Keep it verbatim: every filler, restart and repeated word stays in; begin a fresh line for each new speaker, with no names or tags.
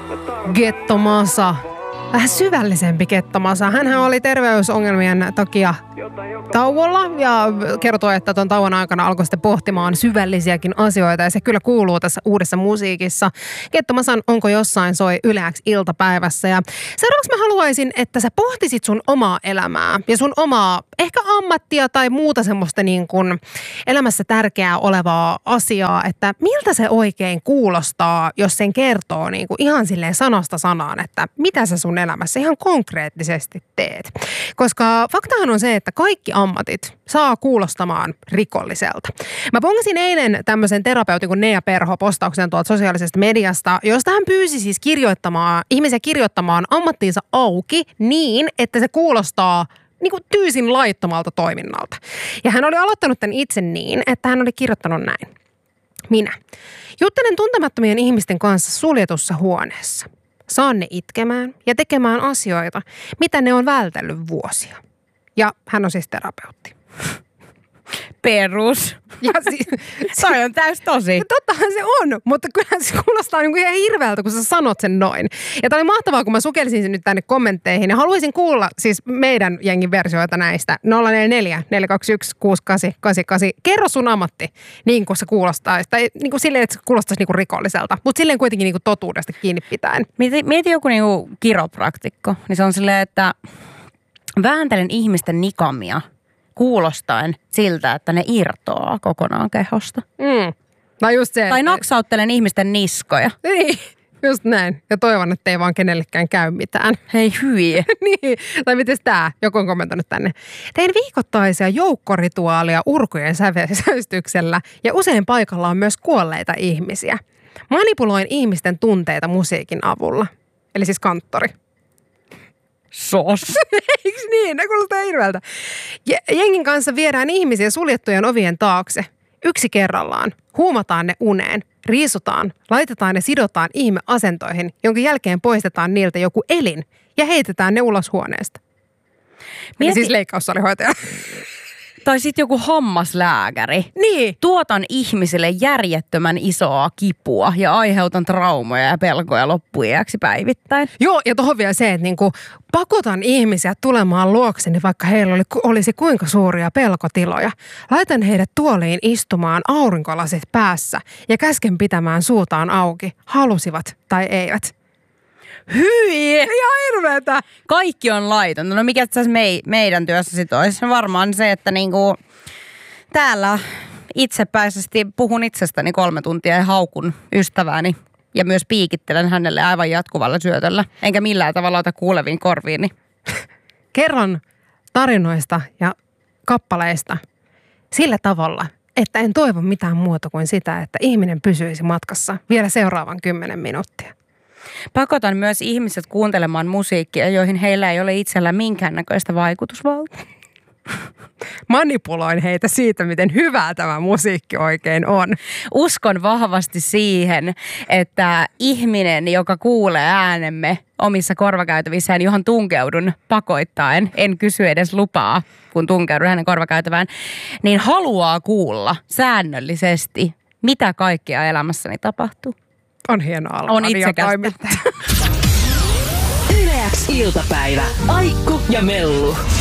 Getto Masa. Vähän syvällisempi Getto Masa. Hänhän oli terveysongelmien takia tauolla ja kertoi, että tuon tauon aikana alkoi sitten pohtimaan syvällisiäkin asioita ja se kyllä kuuluu tässä uudessa musiikissa. Getto Masan Onko jossain soi Yle X iltapäivässä ja seuraavaksi mä haluaisin, että sä pohtisit sun omaa elämää ja sun omaa ehkä ammattia tai muuta semmoista niin kuin elämässä tärkeää olevaa asiaa, että miltä se oikein kuulostaa, jos sen kertoo niin kuin ihan silleen sanasta sanaan, että mitä sä sun elämässä ihan konkreettisesti teet. Koska faktahan on se, että kaikki ammatit saa kuulostamaan rikolliselta. Mä pongasin eilen tämmöisen terapeutin kuin Nea Perho postauksen tuolta sosiaalisesta mediasta, josta hän pyysi siis kirjoittamaan, ihmisiä kirjoittamaan ammattiinsa auki niin, että se kuulostaa niin kuin tyysin laittomalta toiminnalta. Ja hän oli aloittanut tämän itse niin, että hän oli kirjoittanut näin. Minä. Juttelen tuntemattomien ihmisten kanssa suljetussa huoneessa. Saan ne itkemään ja tekemään asioita, mitä ne on vältellyt vuosia. Ja hän on siis terapeutti.
Perus.
Ja siis,
Toi on täys tosi.
Tottahan se on, mutta kyllähän se kuulostaa niin kuin ihan hirveältä, kun sä sanot sen noin. Ja tämä oli mahtavaa, kun mä sukelsin sen nyt tänne kommentteihin. Ja haluaisin kuulla siis meidän jengin versioita näistä. nolla neljä neljä neljä kaksi yksi kuusi kahdeksan kahdeksan kahdeksan. Kerro sun ammatti, niin kuin se kuulostaa. Tai niin kuin silleen, että se kuulostaisi niin kuin rikolliselta. Mutta silleen kuitenkin niin kuin totuudesta kiinni pitäen.
Mieti, mieti joku niin kuin kiropraktikko. Niin se on silleen, että vääntelen ihmisten nikamia kuulostaen siltä, että ne irtoaa kokonaan kehosta.
Mm. Tai just se.
Tai naksauttelen ihmisten niskoja.
Niin, just näin. Ja toivon, että ei vaan kenellekään käy mitään.
Hei hyi.
Niin, tai mites tää? Joku on kommentoinut tänne. Tein viikoittaisia joukkorituaalia urkujen sävystyksellä ja usein paikalla on myös kuolleita ihmisiä. Manipuloin ihmisten tunteita musiikin avulla. Eli siis kanttori.
Sos.
Eiks niin? Ne kuulostaa hirveältä. Jengin kanssa viedään ihmisiä suljettujen ovien taakse. Yksi kerrallaan. Huumataan ne uneen. Riisutaan. Laitetaan ne sidotaan ihmeasentoihin, jonka jälkeen poistetaan niiltä joku elin ja heitetään ne ulos huoneesta. Mieti... Siis leikkaussalihoitaja.
Tai sitten joku hammaslääkäri.
Niin.
Tuotan ihmisille järjettömän isoa kipua ja aiheutan traumoja ja pelkoja loppuiäksi päivittäin.
Joo, ja tohon vielä se, että niinku pakotan ihmisiä tulemaan luokseni, vaikka heillä oli, olisi kuinka suuria pelkotiloja. Laitan heidät tuoliin istumaan aurinkolasit päässä ja käsken pitämään suutaan auki, halusivat tai eivät.
Hyi!
Ihan hirveetä.
Kaikki on laitonta. No mikä tässä mei, meidän työssä sit olisi? No varmaan se, että niinku täällä itsepäisesti puhun itsestäni kolme tuntia ja haukun ystävääni. Ja myös piikittelen hänelle aivan jatkuvalla syötöllä. Enkä millään tavalla ota kuuleviin korviini.
Kerron tarinoista ja kappaleista sillä tavalla, että en toivo mitään muuta kuin sitä, että ihminen pysyisi matkassa vielä seuraavan kymmenen minuuttia.
Pakotan myös ihmiset kuuntelemaan musiikkia, joihin heillä ei ole itsellä minkäännäköistä vaikutusvaltaa.
Manipuloin heitä siitä, miten hyvää tämä musiikki oikein on.
Uskon vahvasti siihen, että ihminen, joka kuulee äänemme omissa korvakäytävissään, johon tunkeudun pakoittaen, en kysy edes lupaa, kun tunkeudun hänen korvakäytävään, niin haluaa kuulla säännöllisesti, mitä kaikkea elämässäni tapahtuu.
On hienoa olla
on itsekästä.
Yle X iltapäivä. Aikku ja Mellu.